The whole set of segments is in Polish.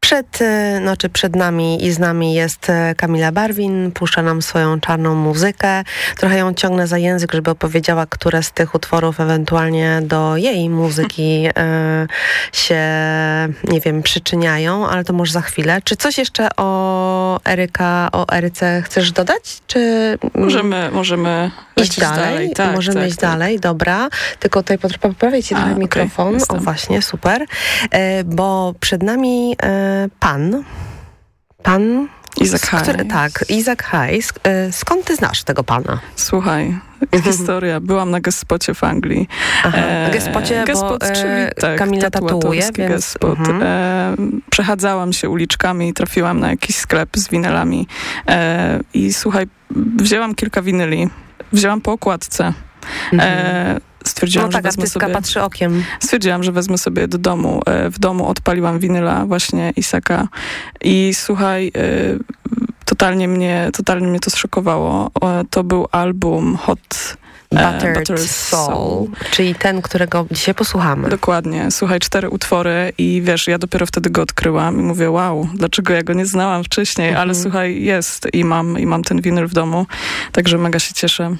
Przed nami i z nami jest Kamila Barwin, puszcza nam swoją czarną muzykę. Trochę ją ciągnę za język, żeby opowiedziała, które z tych utworów ewentualnie do jej muzyki się, nie wiem, przyczyniają, ale to może za chwilę. Czy coś jeszcze o Eryce chcesz dodać? Czy możemy iść dalej? Tak, możemy iść dalej, dobra. Tylko tutaj poprawię ci trochę mikrofon. Jestem. O właśnie, super. Bo przed nami pan Isaac Hayes. Tak, Isaac Hayes. Skąd ty znasz tego pana? Słuchaj, historia. Byłam na guest-spocie w Anglii. Guest-spocie, bo czyli, Kamila tatuuje, więc... Guest-spot. Przechadzałam się uliczkami i trafiłam na jakiś sklep z winylami. I słuchaj, wzięłam kilka winyli. Wzięłam po okładce. Stwierdziłam, że wezmę sobie... patrzy okiem. Stwierdziłam, że wezmę sobie do domu. W domu odpaliłam winyla właśnie Isaaca i słuchaj, totalnie mnie to zszokowało. To był album Buttered Soul, czyli ten, którego dzisiaj posłuchamy. Dokładnie. Słuchaj, 4 utwory i wiesz, ja dopiero wtedy go odkryłam i mówię, wow, dlaczego ja go nie znałam wcześniej, ale słuchaj, jest i mam ten winyl w domu, także mega się cieszę.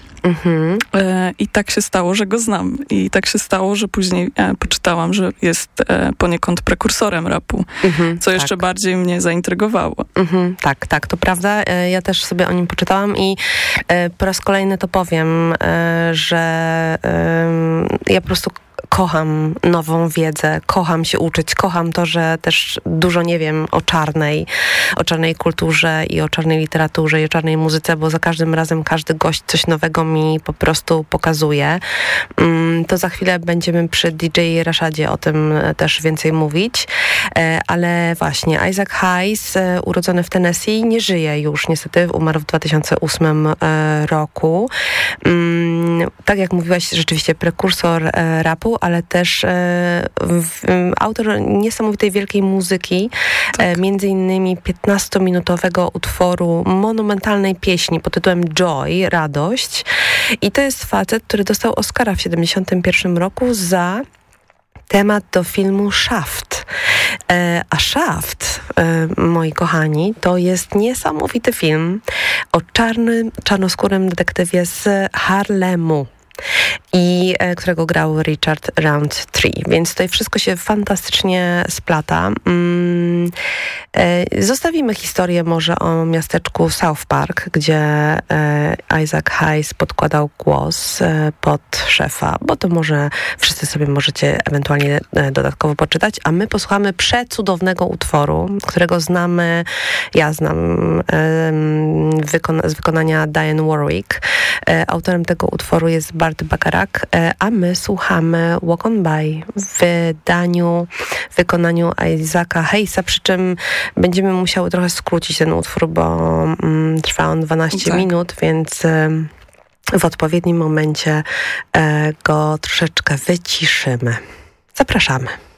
I tak się stało, że go znam. I tak się stało, że później poczytałam, że jest poniekąd prekursorem rapu, co jeszcze bardziej mnie zaintrygowało. Tak, to prawda. Ja też sobie o nim poczytałam i po raz kolejny to powiem, że ja po prostu kocham nową wiedzę, kocham się uczyć, kocham to, że też dużo nie wiem o czarnej kulturze i o czarnej literaturze i o czarnej muzyce, bo za każdym razem każdy gość coś nowego mi po prostu pokazuje. To za chwilę będziemy przy DJ Rashadzie o tym też więcej mówić, ale właśnie Isaac Hayes, urodzony w Tennessee, nie żyje już niestety, umarł w 2008 roku. Tak jak mówiłaś, rzeczywiście prekursor rapu, ale też autor niesamowitej wielkiej muzyki, między innymi 15-minutowego utworu monumentalnej pieśni pod tytułem Joy, Radość. I to jest facet, który dostał Oscara w 1971 roku za temat do filmu Shaft. A Shaft, moi kochani, to jest niesamowity film o czarnoskórym detektywie z Harlemu, i którego grał Richard Roundtree. Więc tutaj wszystko się fantastycznie splata. Zostawimy historię może o miasteczku South Park, gdzie Isaac Hayes podkładał głos pod szefa, bo to może wszyscy sobie możecie ewentualnie dodatkowo poczytać, a my posłuchamy przecudownego utworu, którego znamy, ja znam z wykonania Diane Warwick. Autorem tego utworu jest Burt Bacharach, a my słuchamy Walk On By w wykonaniu Isaaca Hayesa, przy czym będziemy musiały trochę skrócić ten utwór, bo trwa on 12 minut, więc w odpowiednim momencie go troszeczkę wyciszymy. Zapraszamy.